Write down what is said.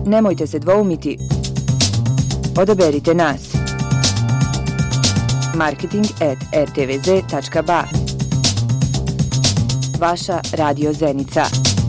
Nemojte se dvoumiti. Odaberite nas. marketing@rtvz.ba. Vaša Radio Zenica.